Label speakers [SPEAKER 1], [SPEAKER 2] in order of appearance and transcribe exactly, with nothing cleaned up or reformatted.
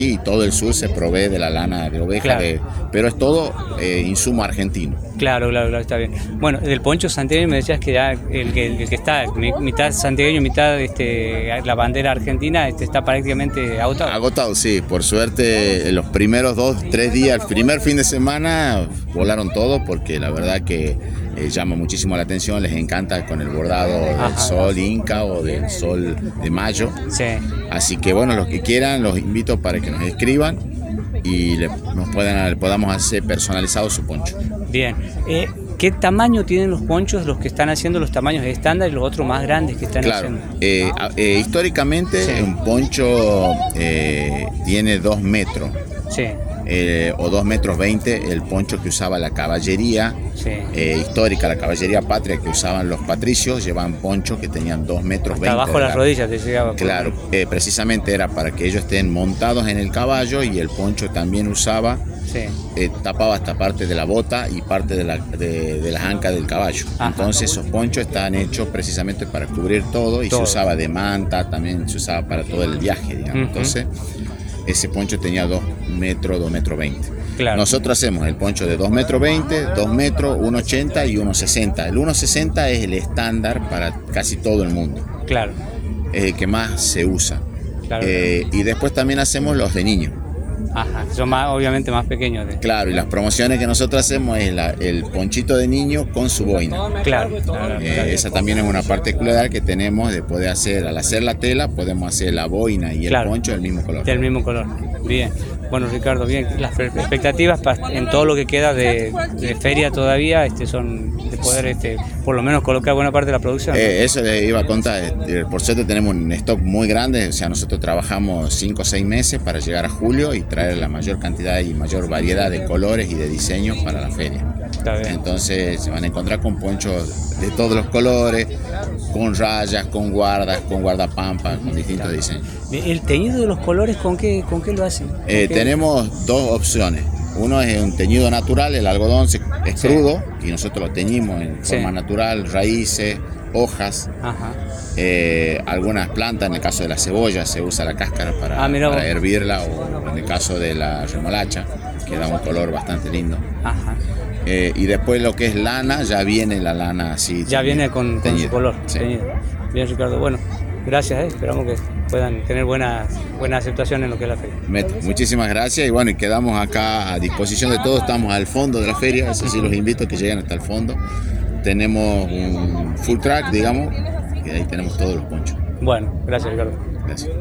[SPEAKER 1] y todo el sur se provee de la lana de oveja,
[SPEAKER 2] Claro.
[SPEAKER 1] de, pero es todo eh, insumo argentino.
[SPEAKER 2] Claro, claro, claro, está bien. Bueno, del poncho santiagueño me decías que ya el que, el que está, mi- mitad santiagueño, mitad este, la bandera argentina, este, está prácticamente agotado.
[SPEAKER 1] Agotado, sí, por suerte los primeros dos, tres días, el primer fin de semana volaron todos porque la verdad que eh, llama muchísimo la atención, les encanta con el bordado del
[SPEAKER 2] Ajá.
[SPEAKER 1] sol inca o del sol de mayo.
[SPEAKER 2] Sí.
[SPEAKER 1] Así que bueno, los que quieran los invito para que nos escriban y le, nos puedan, podamos hacer personalizado su poncho.
[SPEAKER 2] Bien. Eh, ¿Qué tamaño tienen los ponchos, los que están haciendo los tamaños estándar y los otros más grandes que están
[SPEAKER 1] Claro,
[SPEAKER 2] haciendo?
[SPEAKER 1] eh, a- eh, históricamente
[SPEAKER 2] Sí.
[SPEAKER 1] un poncho eh, tiene dos metros.
[SPEAKER 2] Sí,
[SPEAKER 1] Eh, o dos metros veinte el poncho que usaba la caballería
[SPEAKER 2] sí.
[SPEAKER 1] eh, histórica, la caballería patria que usaban los patricios, llevaban ponchos que tenían dos metros
[SPEAKER 2] Hasta
[SPEAKER 1] veinte.
[SPEAKER 2] abajo
[SPEAKER 1] de
[SPEAKER 2] las
[SPEAKER 1] largo.
[SPEAKER 2] rodillas te llegaba.
[SPEAKER 1] Claro, eh, precisamente era para que ellos estén montados en el caballo y el poncho también usaba,
[SPEAKER 2] Sí.
[SPEAKER 1] eh, tapaba esta parte de la bota y parte de, la, de, de las ancas del caballo.
[SPEAKER 2] Ajá.
[SPEAKER 1] Entonces esos ponchos estaban hechos precisamente para cubrir todo y
[SPEAKER 2] Todo.
[SPEAKER 1] se usaba de manta, también se usaba para todo el viaje, digamos.
[SPEAKER 2] Ujú.
[SPEAKER 1] Entonces ese poncho tenía dos metros, dos metros veinte.
[SPEAKER 2] Claro.
[SPEAKER 1] Nosotros hacemos el poncho de dos metros veinte, dos metros, uno ochenta y uno sesenta. El uno sesenta es el estándar para casi todo el mundo,
[SPEAKER 2] Claro,
[SPEAKER 1] es el que más se usa.
[SPEAKER 2] claro.
[SPEAKER 1] Eh, y después también hacemos los de niños.
[SPEAKER 2] Ajá, que son más, obviamente más pequeños. De...
[SPEAKER 1] Claro, y las promociones que nosotros hacemos es la- el ponchito de niño con su boina.
[SPEAKER 2] Claro, claro,
[SPEAKER 1] Eh,
[SPEAKER 2] claro.
[SPEAKER 1] esa también es una particularidad que tenemos de poder hacer, al hacer la tela, podemos hacer la boina y el
[SPEAKER 2] Claro.
[SPEAKER 1] poncho del mismo color.
[SPEAKER 2] Del mismo color. Bien. Bueno, Ricardo, bien. Las pre- expectativas pa- en todo lo que queda de, de feria todavía este, son de poder este, por lo menos colocar buena parte de la producción. ¿no?
[SPEAKER 1] Eh, eso les iba a contar, eh, por suerte tenemos un stock muy grande, o sea, nosotros trabajamos cinco o seis meses para llegar a julio y traer la mayor cantidad y mayor variedad de colores y de diseños para la feria.
[SPEAKER 2] Está bien.
[SPEAKER 1] Entonces se van a encontrar con ponchos de todos los colores, con rayas, con guardas, con guardapampas, con distintos diseños.
[SPEAKER 2] Bien, ¿el teñido de los colores con qué, con qué lo hacen? ¿Con
[SPEAKER 1] Eh,
[SPEAKER 2] qué?
[SPEAKER 1] tenemos dos opciones. Uno es un teñido natural, el algodón se- es
[SPEAKER 2] Sí.
[SPEAKER 1] crudo y nosotros lo teñimos en
[SPEAKER 2] Sí.
[SPEAKER 1] forma natural, raíces, hojas.
[SPEAKER 2] Ajá.
[SPEAKER 1] Eh, algunas plantas, en el caso de la cebolla, se usa la cáscara para,
[SPEAKER 2] Ah, mirá
[SPEAKER 1] para
[SPEAKER 2] vos.
[SPEAKER 1] hervirla, o en el caso de la remolacha, que da un color bastante lindo.
[SPEAKER 2] Ajá.
[SPEAKER 1] Eh, y después lo que es lana, ya viene la lana así.
[SPEAKER 2] Ya viene con, con su
[SPEAKER 1] teñida.
[SPEAKER 2] color.
[SPEAKER 1] Sí.
[SPEAKER 2] teñido. Bien, Ricardo. Bueno, gracias. eh. Esperamos que puedan tener buena, buena aceptación en lo que es la feria.
[SPEAKER 1] Meto. Muchísimas gracias y bueno, y quedamos acá a disposición de todos, estamos al fondo de la feria, eso sí los invito a que lleguen hasta el fondo. Tenemos un full track, digamos, y ahí tenemos todos los ponchos.
[SPEAKER 2] Bueno, gracias, Ricardo.
[SPEAKER 1] Gracias.